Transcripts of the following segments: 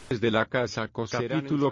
Desde la casa capítulo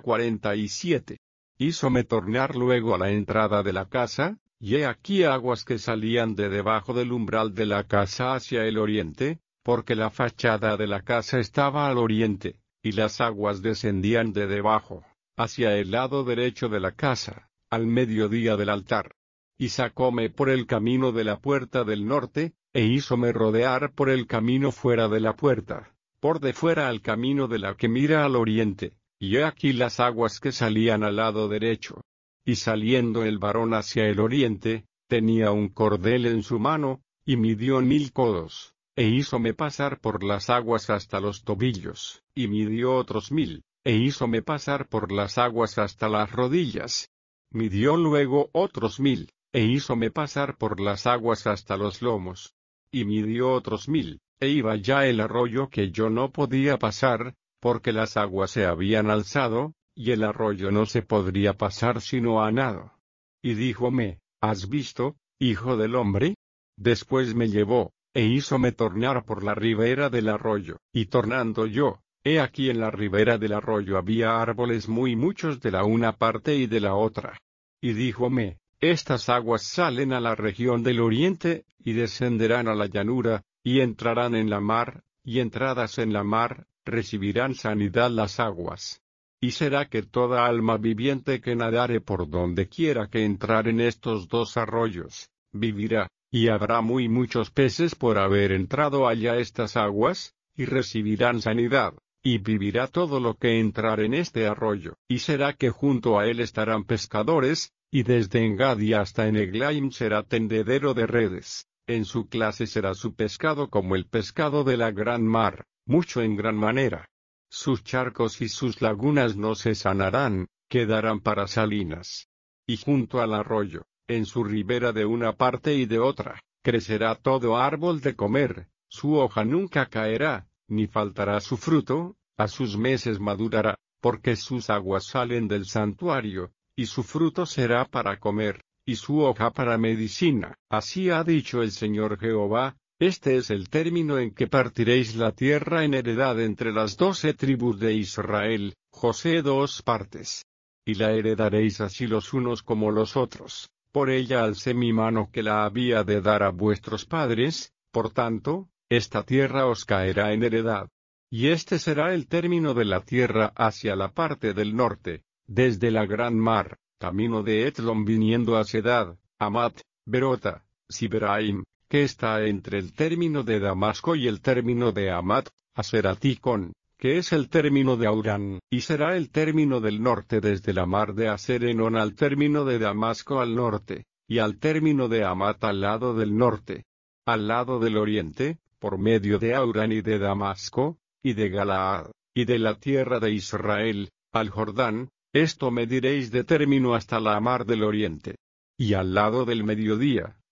47. Hízome tornar luego a la entrada de la casa, y he aquí aguas que salían de debajo del umbral de la casa hacia el oriente, porque la fachada de la casa estaba al oriente, y las aguas descendían de debajo, hacia el lado derecho de la casa, al mediodía del altar. Y sacóme por el camino de la puerta del norte, e hízome rodear por el camino fuera de la puerta, por de fuera al camino de la que mira al oriente, y he aquí las aguas que salían al lado derecho. Y saliendo el varón hacia el oriente, tenía un cordel en su mano, y midió 1000 codos, e hízome pasar por las aguas hasta los tobillos, y midió otros 1000, e hízome pasar por las aguas hasta las rodillas. Midió luego otros 1000, e hízome pasar por las aguas hasta los lomos. Y midió otros 1000, e iba ya el arroyo que yo no podía pasar, porque las aguas se habían alzado, y el arroyo no se podría pasar sino a nado. Y díjome, ¿has visto, hijo del hombre? Después me llevó, e hízome tornar por la ribera del arroyo, y tornando yo, he aquí en la ribera del arroyo había árboles muy muchos de la una parte y de la otra. Y díjome, estas aguas salen a la región del oriente, y descenderán a la llanura, y entrarán en la mar, y entradas en la mar, recibirán sanidad las aguas. Y será que toda alma viviente que nadare por donde quiera que entrar en estos dos arroyos, vivirá, y habrá muy muchos peces por haber entrado allá estas aguas, y recibirán sanidad, y vivirá todo lo que entrar en este arroyo. Y será que junto a él estarán pescadores, y desde Engadi hasta en Eglaim será tendedero de redes, en su clase será su pescado como el pescado de la gran mar, mucho en gran manera. Sus charcos y sus lagunas no se sanarán, quedarán para salinas. Y junto al arroyo, en su ribera de una parte y de otra, crecerá todo árbol de comer, su hoja nunca caerá, ni faltará su fruto, a sus meses madurará, porque sus aguas salen del santuario, y su fruto será para comer, y su hoja para medicina. Así ha dicho el Señor Jehová. Este es el término en que partiréis la tierra en heredad entre las 12 tribus de Israel, José 2 partes. Y la heredaréis así los unos como los otros, por ella alcé mi mano que la había de dar a vuestros padres, por tanto, esta tierra os caerá en heredad. Y este será el término de la tierra hacia la parte del norte, desde la gran mar, camino de Etlón viniendo a Sedad, Amat, Berota, Siberaim, que está entre el término de Damasco y el término de Amat, Aseraticón, que es el término de Aurán, y será el término del norte desde la mar de Aserenón al término de Damasco al norte, y al término de Amat al lado del norte. Al lado del oriente, por medio de Aurán y de Damasco, y de Galaad, y de la tierra de Israel, al Jordán, esto mediréis de término hasta la mar del oriente. Y al lado del mediodía,